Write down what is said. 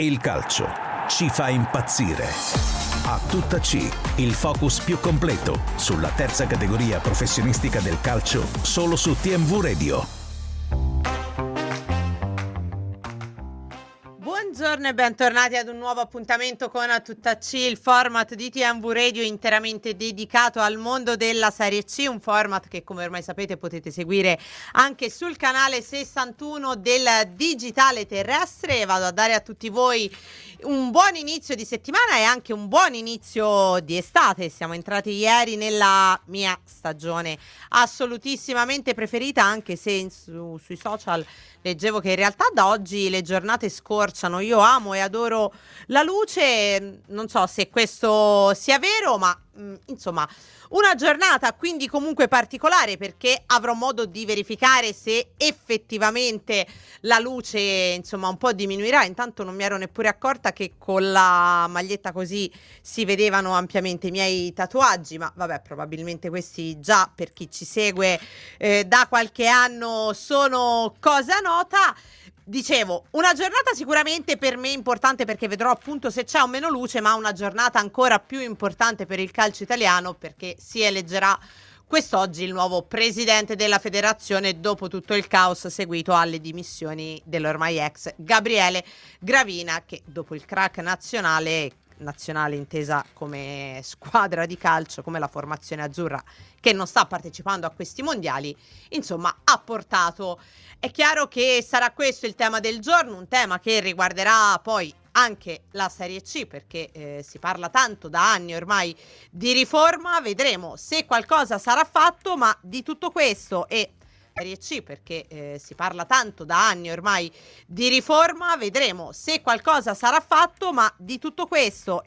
Il calcio ci fa impazzire. A tutta C, il focus più completo sulla terza categoria professionistica del calcio, solo su TMV Radio. Buongiorno e bentornati ad un nuovo appuntamento con A Tutta C, il format di TMV Radio interamente dedicato al mondo della Serie C, un format che, come ormai sapete, potete seguire anche sul canale 61 del digitale terrestre. Vado a dare a tutti voi un buon inizio di settimana e anche un buon inizio di estate. Siamo entrati ieri nella mia stagione assolutissimamente preferita, anche se sui social leggevo che in realtà da oggi le giornate scorciano. Io amo e adoro la luce, non so se questo sia vero, ma insomma una giornata quindi comunque particolare, perché avrò modo di verificare se effettivamente la luce insomma un po' diminuirà. Intanto non mi ero neppure accorta che con la maglietta così si vedevano ampiamente i miei tatuaggi, ma vabbè, probabilmente questi già per chi ci segue da qualche anno sono cosa nota. Dicevo, una giornata sicuramente per me importante, perché vedrò appunto se c'è o meno luce, ma una giornata ancora più importante per il calcio italiano, perché si eleggerà quest'oggi il nuovo presidente della federazione dopo tutto il caos seguito alle dimissioni dell'ormai ex Gabriele Gravina, che dopo il crack nazionale intesa come squadra di calcio, come la formazione azzurra che non sta partecipando a questi mondiali, insomma ha portato. È chiaro che sarà questo il tema del giorno, un tema che riguarderà poi anche la Serie C, perché si parla tanto da anni ormai di riforma. Vedremo se qualcosa sarà fatto, ma di tutto questo e Serie C, perché si parla tanto da anni ormai di riforma. Vedremo se qualcosa sarà fatto, ma di tutto questo